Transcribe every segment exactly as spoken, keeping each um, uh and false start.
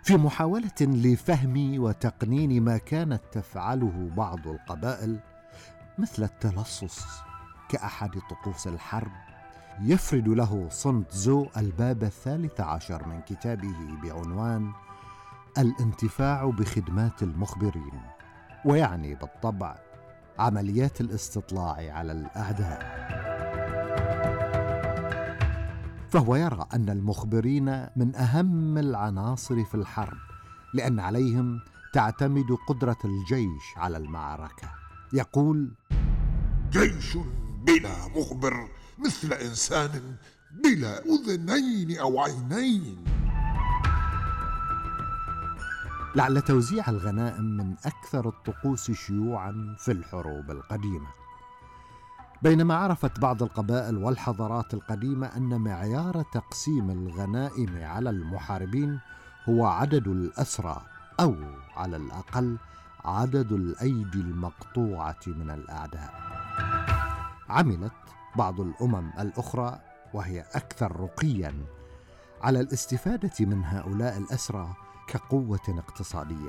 في محاولة لفهم وتقنين ما كانت تفعله بعض القبائل مثل التلصص كأحد طقوس الحرب، يفرد له سون تزو الباب الثالث عشر من كتابه بعنوان الانتفاع بخدمات المخبرين، ويعني بالطبع عمليات الاستطلاع على الأعداء. فهو يرى أن المخبرين من أهم العناصر في الحرب، لأن عليهم تعتمد قدرة الجيش على المعركة. يقول: جيش بلا مخبر مثل إنسان بلا أذنين أو عينين. لعل توزيع الغنائم من أكثر الطقوس شيوعاً في الحروب القديمة، بينما عرفت بعض القبائل والحضارات القديمة أن معيار تقسيم الغنائم على المحاربين هو عدد الأسرى، أو على الأقل عدد الأيدي المقطوعة من الأعداء. عملت بعض الأمم الأخرى وهي أكثر رقياً على الاستفادة من هؤلاء الأسرى كقوة اقتصادية.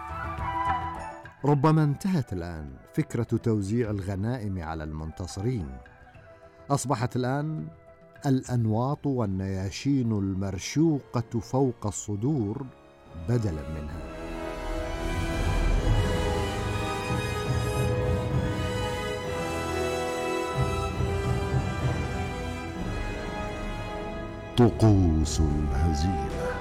ربما انتهت الآن فكرة توزيع الغنائم على المنتصرين، أصبحت الآن الأنواط والنياشين المرشوقة فوق الصدور بدلاً منها. طقوس الهزيمة.